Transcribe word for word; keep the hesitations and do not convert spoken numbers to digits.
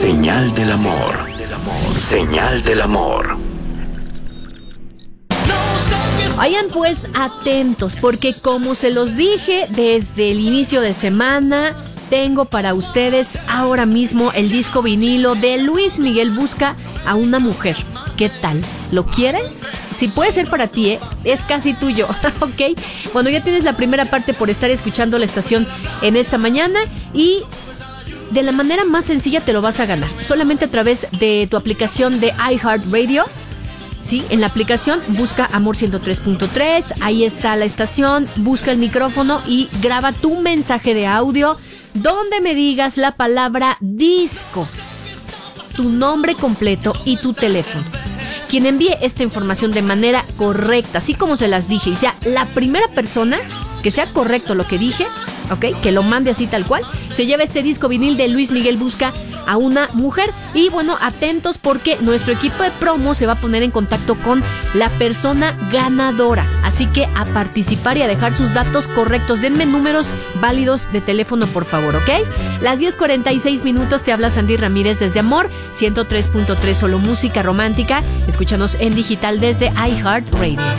Señal del amor. Señal del amor. Vayan pues atentos, porque como se los dije desde el inicio de semana, tengo para ustedes ahora mismo el disco vinilo de Luis Miguel Busca a una mujer. ¿Qué tal? ¿Lo quieres? Si puede ser para ti, ¿eh? Es casi tuyo, ¿ok? Bueno, ya tienes la primera parte por estar escuchando la estación en esta mañana y de la manera más sencilla te lo vas a ganar. Solamente a través de tu aplicación de iHeartRadio. Sí, en la aplicación busca Amor ciento tres punto tres, ahí está la estación, busca el micrófono y graba tu mensaje de audio donde me digas la palabra disco, tu nombre completo y tu teléfono. Quien envíe esta información de manera correcta, así como se las dije, y sea la primera persona que sea correcto lo que dije, ¿ok? Que lo mande así tal cual, se lleva este disco vinil de Luis Miguel Busca a una mujer. Y bueno, atentos porque nuestro equipo de promo se va a poner en contacto con la persona ganadora. Así que a participar y a dejar sus datos correctos. Denme números válidos de teléfono, por favor, ¿ok? Las diez cuarenta y seis minutos, te habla Sandy Ramírez desde Amor ciento tres punto tres, solo música romántica. Escúchanos en digital desde iHeartRadio.